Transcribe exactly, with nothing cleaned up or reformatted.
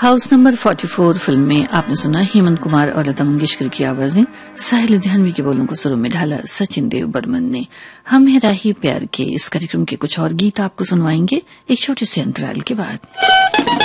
House number चौवालीस film में आपने सुना हेमंत कुमार और लता मंगेशकर की आवाजें, साहिल लुधियानवी के बोलों को सुरों में ढाला सचिन देव बर्मन ने। हम है राही प्यार के इस कार्यक्रम के कुछ और गीत आपको सुनवाएंगे एक छोटे से अंतराल के बाद।